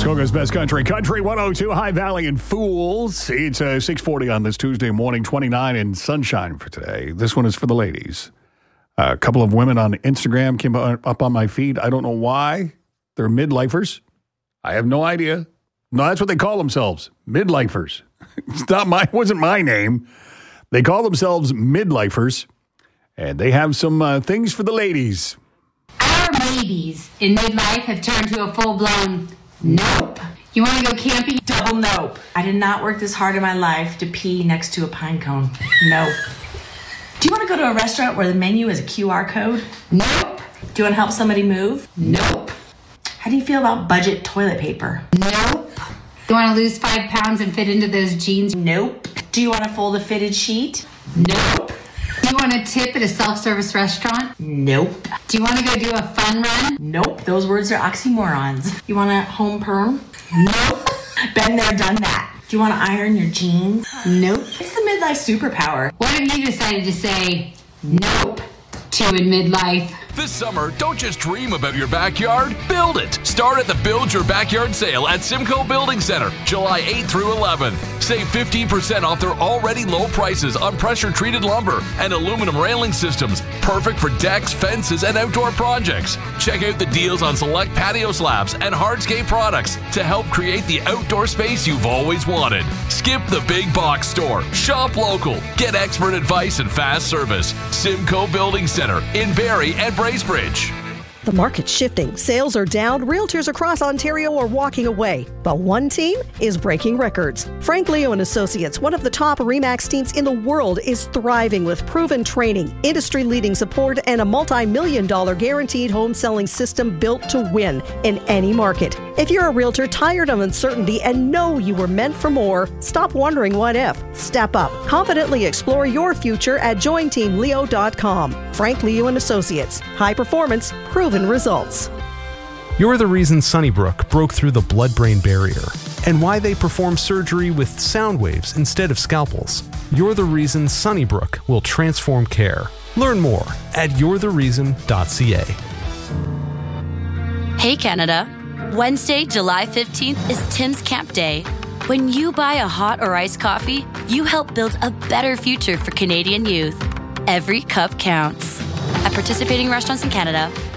Muskoka's Best Country, Country 102, High Valley and Fools. It's 6:40 on this Tuesday morning, 29 and sunshine for today. This one is for the ladies. A couple of women on Instagram came up on my feed. I don't know why. They're midlifers. I have no idea. No, that's what they call themselves, midlifers. It wasn't my name. They call themselves midlifers, and they have some things for the ladies. Our babies in midlife have turned to a full-blown nope. You want to go camping? Double nope. I did not work this hard in my life to pee next to a pine cone. Nope. Do you want to go to a restaurant where the menu is a QR code? Nope. Do you want to help somebody move? Nope. How do you feel about budget toilet paper? Nope. You want to lose 5 pounds and fit into those jeans? Nope. Do you want to fold a fitted sheet? Nope. Do you want to tip at a self-service restaurant? Nope. Do you want to go do a fun run? Nope. Those words are oxymorons. You want a home perm? Nope. Been there, done that. Do you want to iron your jeans? Nope. It's the midlife superpower. What have you decided to say nope to in midlife? This summer, don't just dream about your backyard, build it. Start at the Build Your Backyard sale at Simcoe Building Center, July 8th through 11th. Save 15% off their already low prices on pressure-treated lumber and aluminum railing systems, perfect for decks, fences, and outdoor projects. Check out the deals on select patio slabs and hardscape products to help create the outdoor space you've always wanted. Skip the big box store. Shop local. Get expert advice and fast service. Simcoe Building Center in Barrie and Bracebridge. The market's shifting. Sales are down. Realtors across Ontario are walking away. But one team is breaking records. Frank Leo and Associates, one of the top RE/MAX teams in the world, is thriving with proven training, industry-leading support, and a multi-million-dollar guaranteed home selling system built to win in any market. If you're a realtor tired of uncertainty and know you were meant for more, stop wondering what if. Step up. Confidently explore your future at jointeamleo.com. Frank Leo and Associates. High performance, proven results. You're the reason Sunnybrook broke through the blood-brain barrier and why they perform surgery with sound waves instead of scalpels. You're the reason Sunnybrook will transform care. Learn more at you'rethereason.ca. Hey Canada. Wednesday, July 15th is Tim's Camp Day. When you buy a hot or iced coffee, you help build a better future for Canadian youth. Every cup counts. At participating restaurants in Canada,